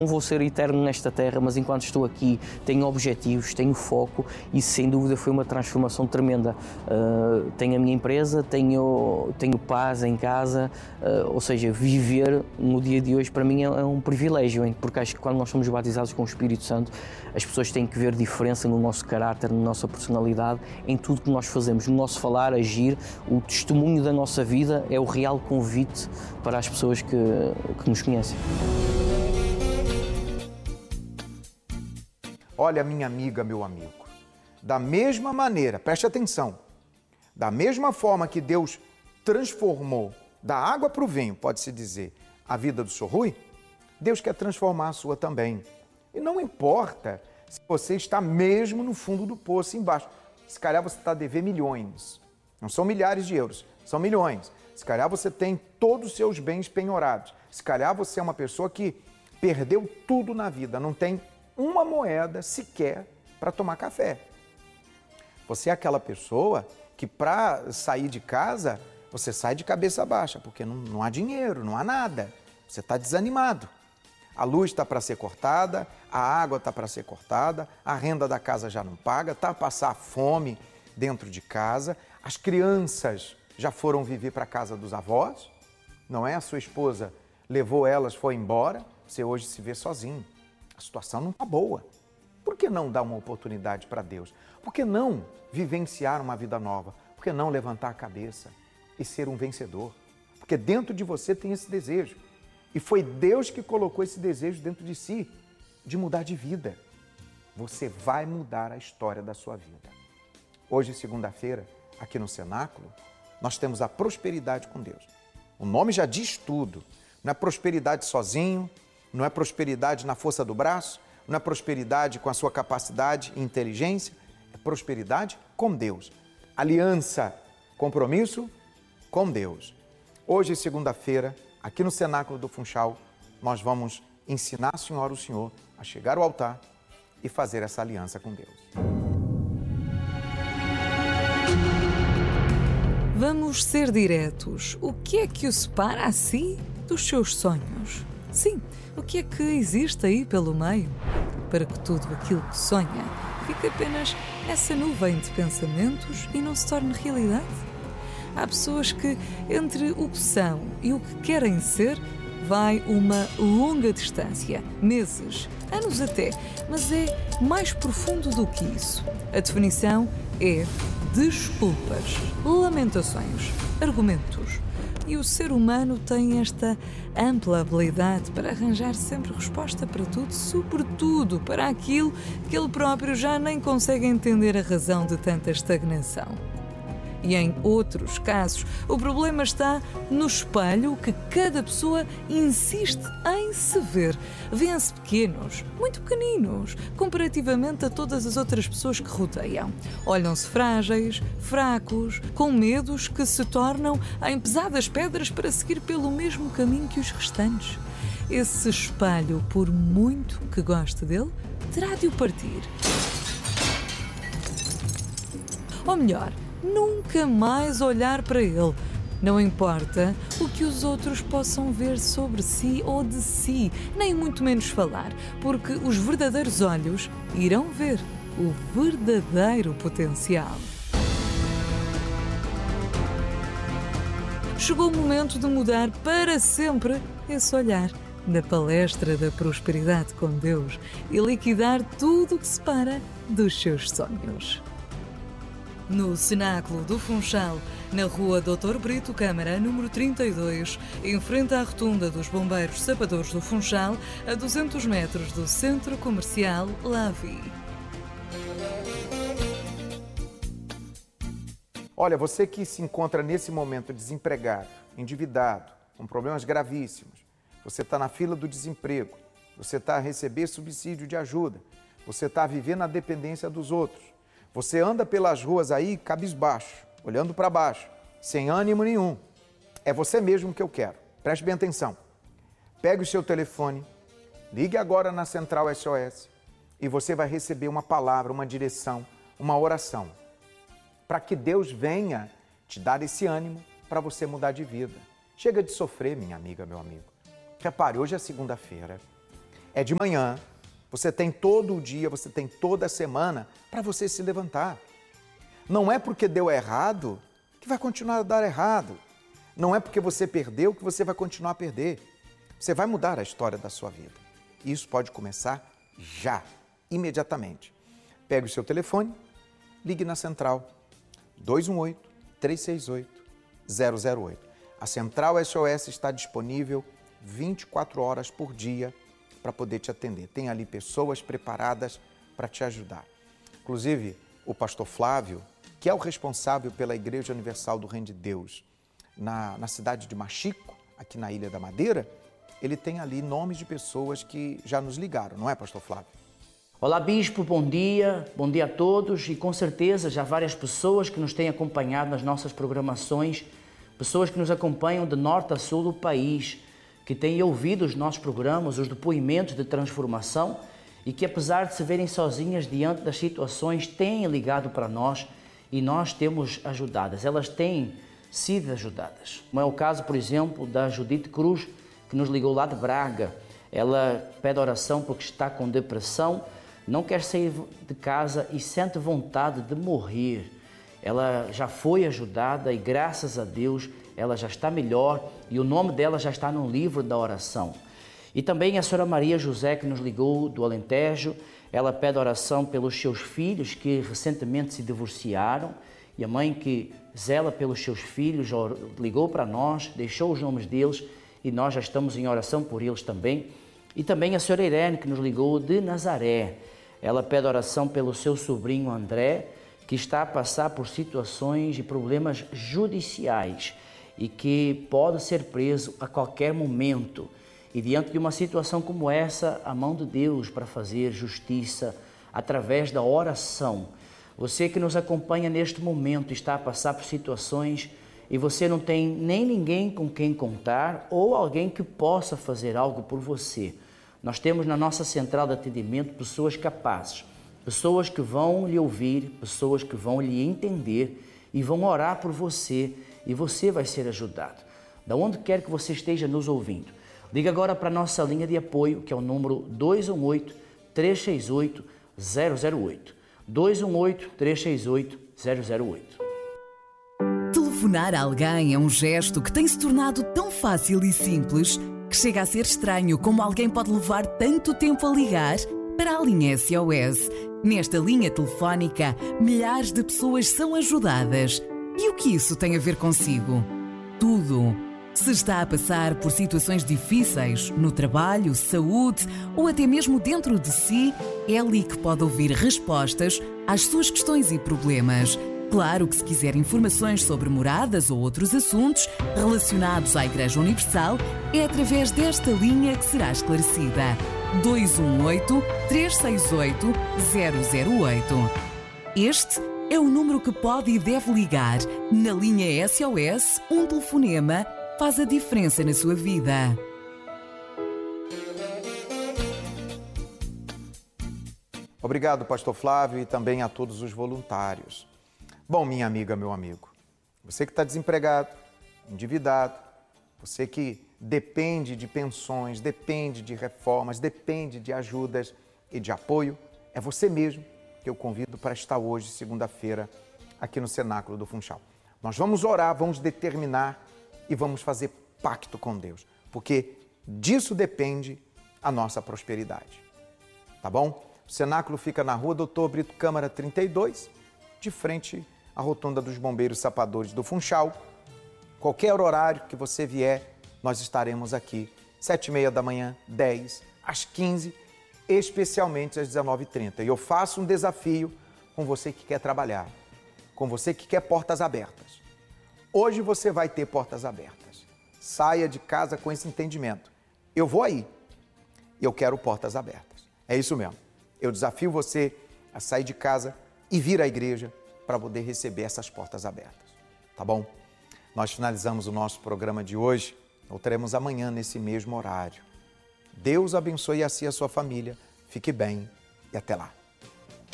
Não vou ser eterno nesta terra, mas enquanto estou aqui tenho objetivos, tenho foco e sem dúvida foi uma transformação tremenda. Tenho a minha empresa, tenho paz em casa, ou seja, viver no dia de hoje para mim é um privilégio, hein? Porque acho que quando nós somos batizados com o Espírito Santo, as pessoas têm que ver diferença no nosso caráter, na nossa personalidade, em tudo que nós fazemos, no nosso falar, agir. O testemunho da nossa vida é o real convite para as pessoas que nos conhecem. Olha, minha amiga, meu amigo, da mesma maneira, preste atenção, da mesma forma que Deus transformou da água para o vinho, pode-se dizer, a vida do Sr. Rui, Deus quer transformar a sua também. E não importa se você está mesmo no fundo do poço, embaixo. Se calhar você está a dever milhões, não são milhares de euros, são milhões. Se calhar você tem todos os seus bens penhorados. Se calhar você é uma pessoa que perdeu tudo na vida, não tem uma moeda sequer para tomar café. Você é aquela pessoa que para sair de casa, você sai de cabeça baixa, porque não há dinheiro, não há nada. Você está desanimado. A luz está para ser cortada, a água está para ser cortada, a renda da casa já não paga, está a passar fome dentro de casa, as crianças já foram viver para a casa dos avós, não é? A sua esposa levou elas, foi embora, você hoje se vê sozinho. A situação não está boa. Por que não dar uma oportunidade para Deus? Por que não vivenciar uma vida nova? Por que não levantar a cabeça e ser um vencedor? Porque dentro de você tem esse desejo. E foi Deus que colocou esse desejo dentro de si, de mudar de vida. Você vai mudar a história da sua vida. Hoje, segunda-feira, aqui no Cenáculo, nós temos a prosperidade com Deus. O nome já diz tudo. Não é prosperidade sozinho, não é prosperidade na força do braço, não é prosperidade com a sua capacidade e inteligência, é prosperidade com Deus. Aliança, compromisso com Deus. Hoje, segunda-feira, aqui no Cenáculo do Funchal, nós vamos ensinar a senhora, o senhor, a chegar ao altar e fazer essa aliança com Deus. Vamos ser diretos. O que é que o separa a si dos seus sonhos? Sim, o que é que existe aí pelo meio? Para que tudo aquilo que sonha fique apenas essa nuvem de pensamentos e não se torne realidade? Há pessoas que, entre o que são e o que querem ser, vai uma longa distância, meses, anos até, mas é mais profundo do que isso. A definição é desculpas, lamentações, argumentos. E o ser humano tem esta ampla habilidade para arranjar sempre resposta para tudo, sobretudo para aquilo que ele próprio já nem consegue entender a razão de tanta estagnação. E em outros casos, o problema está no espelho que cada pessoa insiste em se ver. Vêem-se pequenos, muito pequeninos, comparativamente a todas as outras pessoas que rodeiam. Olham-se frágeis, fracos, com medos que se tornam em pesadas pedras para seguir pelo mesmo caminho que os restantes. Esse espelho, por muito que goste dele, terá de o partir. Ou melhor, nunca mais olhar para ele. Não importa o que os outros possam ver sobre si ou de si, nem muito menos falar, porque os verdadeiros olhos irão ver o verdadeiro potencial. Chegou o momento de mudar para sempre esse olhar na palestra da prosperidade com Deus e liquidar tudo o que separa dos seus sonhos. No Cenáculo do Funchal, na rua Dr. Brito Câmara, número 32, em frente à rotunda dos Bombeiros Sapadores do Funchal, a 200 metros do Centro Comercial Lavi. Olha, você que se encontra nesse momento desempregado, endividado, com problemas gravíssimos, você está na fila do desemprego, você está a receber subsídio de ajuda, você está a viver na dependência dos outros, você anda pelas ruas aí cabisbaixo, olhando para baixo, sem ânimo nenhum. É você mesmo que eu quero. Preste bem atenção. Pegue o seu telefone, ligue agora na Central SOS e você vai receber uma palavra, uma direção, uma oração, para que Deus venha te dar esse ânimo para você mudar de vida. Chega de sofrer, minha amiga, meu amigo. Repare, hoje é segunda-feira É de manhã. Você tem todo o dia, você tem toda a semana para você se levantar. Não é porque deu errado que vai continuar a dar errado. Não é porque você perdeu que você vai continuar a perder. Você vai mudar a história da sua vida. Isso pode começar já, imediatamente. Pegue o seu telefone, ligue na central 218-368-008. A Central SOS está disponível 24 horas por dia para poder te atender. Tem ali pessoas preparadas para te ajudar. Inclusive, o pastor Flávio, que é o responsável pela Igreja Universal do Reino de Deus, na cidade de Machico, aqui na Ilha da Madeira, ele tem ali nomes de pessoas que já nos ligaram, não é, pastor Flávio? Olá, Bispo, bom dia a todos e com certeza já várias pessoas que nos têm acompanhado nas nossas programações, pessoas que nos acompanham de norte a sul do país, que têm ouvido os nossos programas, os depoimentos de transformação e que apesar de se verem sozinhas diante das situações, têm ligado para nós e nós temos ajudadas, elas têm sido ajudadas. Como é o caso, por exemplo, da Judite Cruz, que nos ligou lá de Braga. Ela pede oração porque está com depressão, não quer sair de casa e sente vontade de morrer. Ela já foi ajudada e graças a Deus ela já está melhor e o nome dela já está no livro da oração. E também a senhora Maria José, que nos ligou do Alentejo, ela pede oração pelos seus filhos que recentemente se divorciaram e a mãe que zela pelos seus filhos ligou para nós, deixou os nomes deles e nós já estamos em oração por eles também. E também a senhora Irene, que nos ligou de Nazaré. Ela pede oração pelo seu sobrinho André, que está a passar por situações e problemas judiciais e que pode ser preso a qualquer momento. E diante de uma situação como essa, a mão de Deus para fazer justiça através da oração. Você que nos acompanha neste momento está a passar por situações e você não tem nem ninguém com quem contar ou alguém que possa fazer algo por você. Nós temos na nossa central de atendimento pessoas capazes, pessoas que vão lhe ouvir, pessoas que vão lhe entender e vão orar por você e você vai ser ajudado. Da onde quer que você esteja nos ouvindo, liga agora para a nossa linha de apoio, que é o número 218-368-008. 218-368-008. Telefonar a alguém é um gesto que tem se tornado tão fácil e simples que chega a ser estranho como alguém pode levar tanto tempo a ligar para a linha SOS. Nesta linha telefónica, milhares de pessoas são ajudadas. E o que isso tem a ver consigo? Tudo. Se está a passar por situações difíceis, no trabalho, saúde ou até mesmo dentro de si, é ali que pode ouvir respostas às suas questões e problemas. Claro que se quiser informações sobre moradas ou outros assuntos relacionados à Igreja Universal, é através desta linha que será esclarecida. 218-368-008. Este é o número que pode e deve ligar. Na linha SOS, um telefonema faz a diferença na sua vida. Obrigado, pastor Flávio, e também a todos os voluntários. Bom, minha amiga, meu amigo, você que está desempregado, endividado, você que depende de pensões, depende de reformas, depende de ajudas e de apoio, é você mesmo que eu convido para estar hoje, segunda-feira, aqui no Cenáculo do Funchal. Nós vamos orar, vamos determinar e vamos fazer pacto com Deus, porque disso depende a nossa prosperidade. Tá bom? O Cenáculo fica na Rua Doutor Brito Câmara 32, de frente à Rotunda dos Bombeiros Sapadores do Funchal. Qualquer horário que você vier, nós estaremos aqui, 7h30 da manhã, 10, às 15, especialmente às 19h30. E eu faço um desafio com você que quer trabalhar, com você que quer portas abertas. Hoje você vai ter portas abertas. Saia de casa com esse entendimento. Eu vou aí, eu quero portas abertas. É isso mesmo. Eu desafio você a sair de casa e vir à igreja para poder receber essas portas abertas. Tá bom? Nós finalizamos o nosso programa de hoje. Voltaremos amanhã nesse mesmo horário. Deus abençoe assim a sua família. Fique bem e até lá.